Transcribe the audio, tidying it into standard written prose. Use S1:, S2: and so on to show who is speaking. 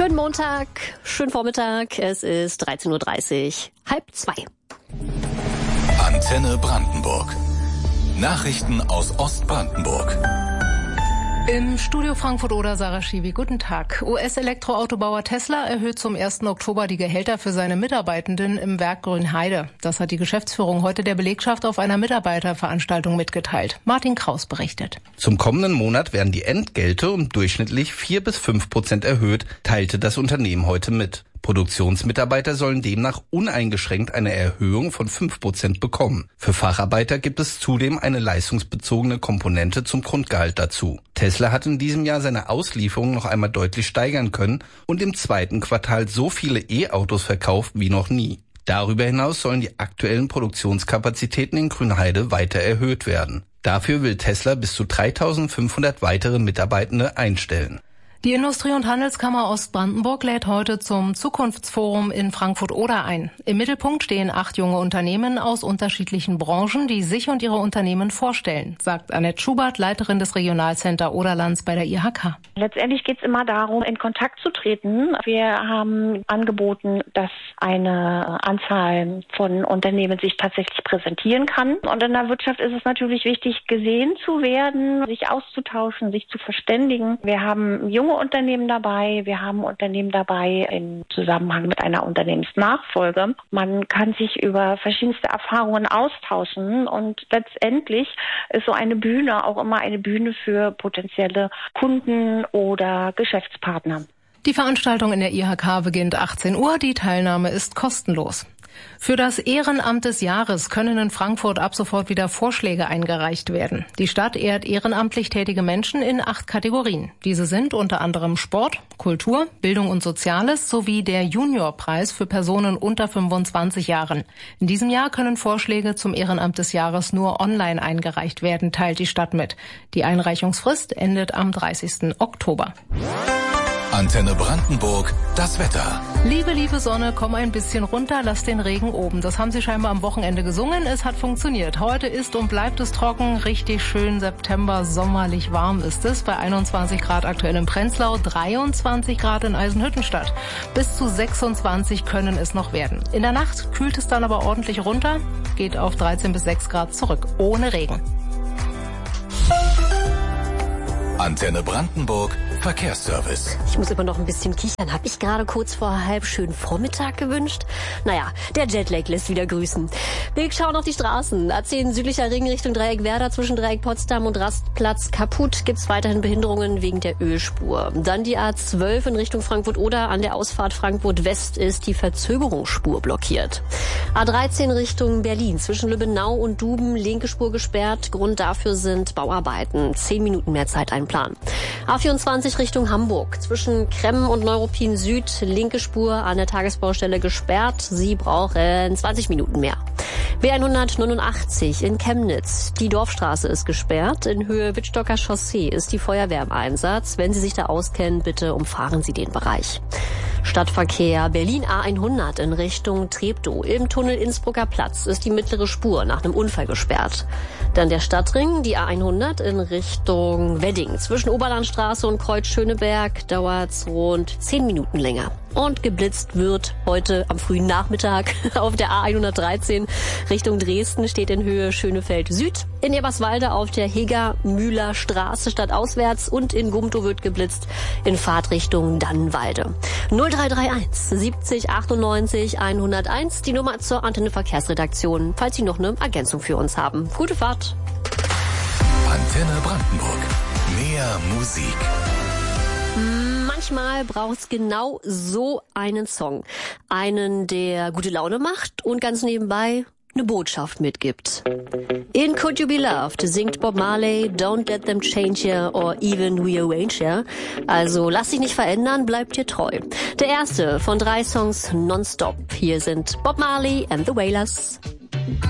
S1: Schönen Montag, schönen Vormittag. Es ist 13.30 Uhr, 13:30.
S2: Antenne Brandenburg. Nachrichten aus Ostbrandenburg.
S3: Im Studio Frankfurt-Oder Sarah Schiwi, guten Tag. US-Elektroautobauer Tesla erhöht zum 1. Oktober die Gehälter für seine Mitarbeitenden im Werk Grünheide. Das hat die Geschäftsführung heute der Belegschaft auf einer Mitarbeiterveranstaltung mitgeteilt. Martin Kraus berichtet.
S4: Zum kommenden Monat werden die Entgelte um durchschnittlich 4-5% erhöht, teilte das Unternehmen heute mit. Produktionsmitarbeiter sollen demnach uneingeschränkt eine Erhöhung von 5% bekommen. Für Facharbeiter gibt es zudem eine leistungsbezogene Komponente zum Grundgehalt dazu. Tesla hat in diesem Jahr seine Auslieferung noch einmal deutlich steigern können und im zweiten Quartal so viele E-Autos verkauft wie noch nie. Darüber hinaus sollen die aktuellen Produktionskapazitäten in Grünheide weiter erhöht werden. Dafür will Tesla bis zu 3.500 weitere Mitarbeitende einstellen.
S3: Die Industrie- und Handelskammer Ostbrandenburg lädt heute zum Zukunftsforum in Frankfurt-Oder ein. Im Mittelpunkt stehen 8 junge Unternehmen aus unterschiedlichen Branchen, die sich und ihre Unternehmen vorstellen, sagt Annette Schubert, Leiterin des Regionalcenter Oderlands bei der IHK.
S5: Letztendlich geht es immer darum, in Kontakt zu treten. Wir haben angeboten, dass eine Anzahl von Unternehmen sich tatsächlich präsentieren kann. Und in der Wirtschaft ist es natürlich wichtig, gesehen zu werden, sich auszutauschen, sich zu verständigen. Wir haben junge Unternehmen dabei, wir haben Unternehmen dabei im Zusammenhang mit einer Unternehmensnachfolge. Man kann sich über verschiedenste Erfahrungen austauschen und letztendlich ist so eine Bühne auch immer eine Bühne für potenzielle Kunden oder Geschäftspartner.
S3: Die Veranstaltung in der IHK beginnt 18 Uhr, die Teilnahme ist kostenlos. Für das Ehrenamt des Jahres können in Frankfurt ab sofort wieder Vorschläge eingereicht werden. Die Stadt ehrt ehrenamtlich tätige Menschen in 8 Kategorien. Diese sind unter anderem Sport, Kultur, Bildung und Soziales sowie der Juniorpreis für Personen unter 25 Jahren. In diesem Jahr können Vorschläge zum Ehrenamt des Jahres nur online eingereicht werden, teilt die Stadt mit. Die Einreichungsfrist endet am 30. Oktober.
S2: Antenne Brandenburg, das Wetter.
S3: Liebe Sonne, komm ein bisschen runter, lass den Regen oben. Das haben sie scheinbar am Wochenende gesungen. Es hat funktioniert. Heute ist und bleibt es trocken. Richtig schön September, sommerlich warm ist es. Bei 21 Grad aktuell in Prenzlau, 23 Grad in Eisenhüttenstadt. Bis zu 26 können es noch werden. In der Nacht kühlt es dann aber ordentlich runter, geht auf 13 bis 6 Grad zurück, ohne Regen.
S2: Antenne Brandenburg, Verkehrsservice.
S1: Ich muss immer noch ein bisschen kichern. Hab ich gerade kurz vor halb schönen Vormittag gewünscht? Naja, der Jetlag lässt wieder grüßen. Wir schauen auf die Straßen. A10 südlicher Ring Richtung Dreieck Werder zwischen Dreieck Potsdam und Rastplatz kaputt. Gibt's weiterhin Behinderungen wegen der Ölspur. Dann die A12 in Richtung Frankfurt-Oder. An der Ausfahrt Frankfurt West ist die Verzögerungsspur blockiert. A13 Richtung Berlin zwischen Lübbenau und Duben. Linke Spur gesperrt. Grund dafür sind Bauarbeiten. 10 Minuten mehr Zeit einplanen. A24 Richtung Hamburg. Zwischen Kremmen und Neuruppin Süd, linke Spur an der Tagesbaustelle gesperrt. Sie brauchen 20 Minuten mehr. B189 in Chemnitz. Die Dorfstraße ist gesperrt. In Höhe Wittstocker Chaussee ist die Feuerwehr im Einsatz. Wenn Sie sich da auskennen, bitte umfahren Sie den Bereich. Stadtverkehr Berlin A100 in Richtung Treptow. Im Tunnel Innsbrucker Platz ist die mittlere Spur nach einem Unfall gesperrt. Dann der Stadtring, die A100 in Richtung Wedding. Zwischen Oberlandstraße und Kreuz Schöneberg dauert's rund 10 Minuten länger. Und geblitzt wird heute am frühen Nachmittag auf der A113 Richtung Dresden, steht in Höhe Schönefeld Süd. In Eberswalde auf der Heger-Mühler Straße stadtauswärts und in Gumtow wird geblitzt in Fahrtrichtung Dannenwalde. 0331 70 98 101, die Nummer zur Antenne Verkehrsredaktion, falls Sie noch eine Ergänzung für uns haben. Gute Fahrt.
S2: Antenne Brandenburg. Mehr Musik.
S1: Manchmal braucht's genau so einen Song. Einen, der gute Laune macht und ganz nebenbei eine Botschaft mitgibt. In Could You Be Loved singt Bob Marley Don't Let Them Change Ya or Even Rearrange Ya. Also lass dich nicht verändern, bleib dir treu. Der erste von 3 Songs nonstop. Hier sind Bob Marley and the Wailers.